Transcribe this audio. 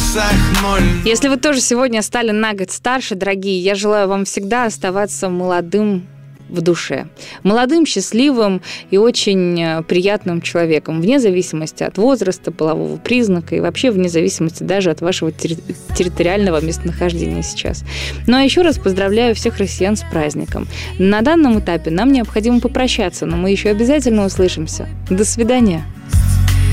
часах 0. Если вы тоже сегодня стали на год старше, дорогие, я желаю вам всегда оставаться молодым в душе. Молодым, счастливым и очень приятным человеком, вне зависимости от возраста, полового признака и вообще вне зависимости даже от вашего территориального местонахождения сейчас. Ну а еще раз поздравляю всех россиян с праздником. На данном этапе нам необходимо попрощаться, но мы еще обязательно услышимся. До свидания.